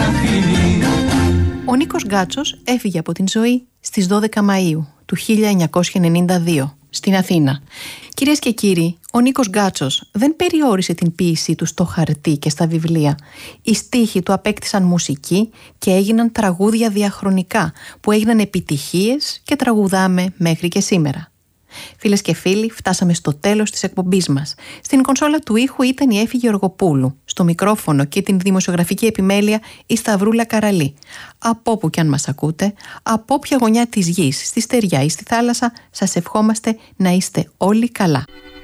αφήνει. Ο Νίκος Γκάτσος έφυγε από την ζωή στις 12 Μαΐου του 1992 στην Αθήνα. Κυρίες και κύριοι, ο Νίκος Γκάτσος δεν περιόρισε την ποίησή του στο χαρτί και στα βιβλία. Οι στίχοι του απέκτησαν μουσική και έγιναν τραγούδια διαχρονικά που έγιναν επιτυχίες και τραγουδάμε μέχρι και σήμερα. Φίλες και φίλοι, φτάσαμε στο τέλος της εκπομπής μας. Στην κονσόλα του ήχου ήταν η Έφη Γεωργοπούλου, στο μικρόφωνο και την δημοσιογραφική επιμέλεια η Σταυρούλα Καραλή. Από όπου κι αν μας ακούτε, από όποια γωνιά της γης, στη στεριά ή στη θάλασσα, σας ευχόμαστε να είστε όλοι καλά.